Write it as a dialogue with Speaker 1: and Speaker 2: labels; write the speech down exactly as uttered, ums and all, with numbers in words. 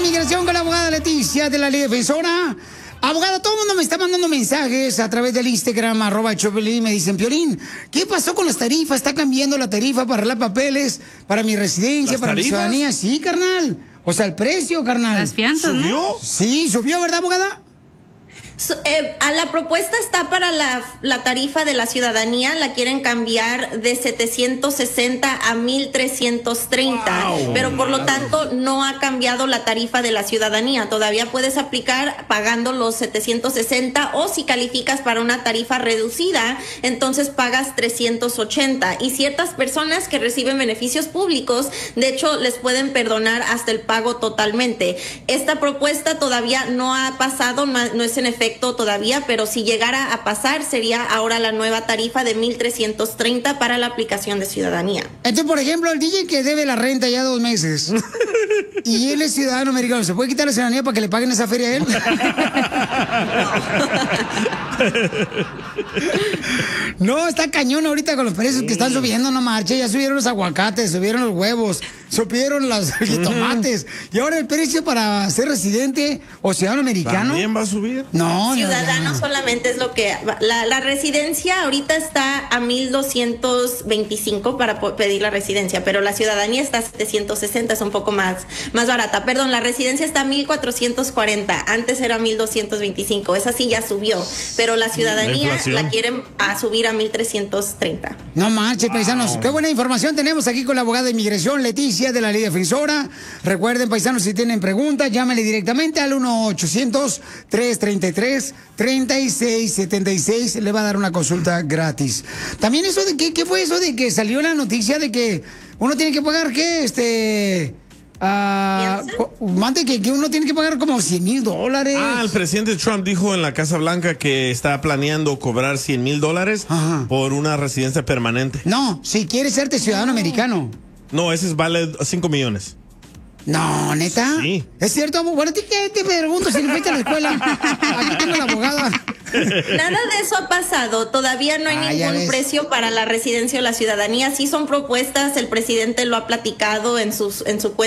Speaker 1: Inmigración con la abogada Leticia de la Ley Defensora. Abogada, todo el mundo me está mandando mensajes a través del Instagram, arroba Choplin, me dicen, Piolín, ¿qué pasó con las tarifas? ¿Está cambiando la tarifa para arreglar papeles, para mi residencia, para mi ciudadanía? Sí, carnal. O sea, el precio, carnal.
Speaker 2: Las fianzas, ¿no?
Speaker 1: ¿Subió? Sí, subió, ¿verdad, abogada?
Speaker 3: So, eh, a la propuesta está para la, la tarifa de la ciudadanía, la quieren cambiar de setecientos sesenta a mil trescientos treinta, wow, pero por lo tanto no ha cambiado la tarifa de la ciudadanía. Todavía puedes aplicar pagando los setecientos sesenta, o si calificas para una tarifa reducida, entonces pagas trescientos ochenta. Y ciertas personas que reciben beneficios públicos, de hecho, les pueden perdonar hasta el pago totalmente. Esta propuesta todavía no ha pasado, no, no es en efecto todavía, pero si llegara a pasar, sería ahora la nueva tarifa de mil trescientos treinta para la aplicación de ciudadanía.
Speaker 1: Entonces, por ejemplo, el D J que debe la renta ya dos meses y él es ciudadano americano, ¿se puede quitar la ciudadanía para que le paguen esa feria a él? No, está cañón ahorita con los precios que están subiendo, no marche. Ya subieron los aguacates, subieron los huevos, subieron los tomates. Y ahora el precio para ser residente o ciudadano americano.
Speaker 4: ¿También va a subir?
Speaker 1: No,
Speaker 3: ciudadano
Speaker 1: no, no.
Speaker 3: solamente es lo que... La, la residencia ahorita está a mil doscientos veinticinco para pedir la residencia, pero la ciudadanía está a setecientos sesenta, es un poco más, más barata. Perdón, la residencia está a mil cuatrocientos cuarenta, antes era mil doscientos veinticinco, esa sí ya subió, pero la ciudadanía la, la quieren a subir a mil trescientos treinta.
Speaker 1: No manches, paisanos, wow. Qué buena información tenemos aquí con la abogada de inmigración Leticia de la Ley Defensora. Recuerden, paisanos, si tienen preguntas, llámenle directamente al uno ochocientos, trescientos treinta y tres, treinta y seis setenta y seis, le va a dar una consulta gratis. También eso de que, ¿qué fue eso de que salió la noticia de que uno tiene que pagar, qué, este... Uh, mande que, que uno tiene que pagar como cien mil dólares.
Speaker 4: Ah, el presidente Trump dijo en la Casa Blanca que está planeando cobrar cien mil dólares por una residencia permanente.
Speaker 1: No, si quieres serte ciudadano no. americano.
Speaker 4: No, ese es vale cinco millones.
Speaker 1: No, ¿neta?
Speaker 4: Sí.
Speaker 1: ¿Es cierto? Bueno, ¿qué te pregunto si no fuiste a la escuela? Aquí tengo la abogada.
Speaker 3: Nada de eso ha pasado. Todavía no hay ah, ningún precio para la residencia o la ciudadanía. Sí son propuestas, el presidente lo ha platicado en, sus, en su cuenta.